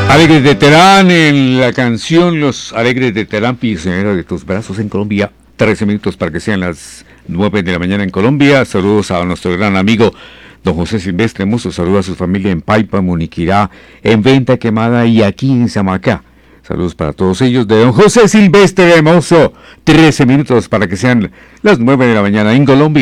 Alegres de Terán, en la canción Los Alegres de Terán, prisionero de tus brazos en Colombia. 13 minutos para que sean las 9 de la mañana en Colombia. Saludos a nuestro gran amigo don José Silvestre Mozo. Saludos a su familia en Paipa, Muniquirá, en Venta Quemada y aquí en Samacá. Saludos para todos ellos de don José Silvestre Mozo. 13 minutos para que sean las 9 de la mañana en Colombia.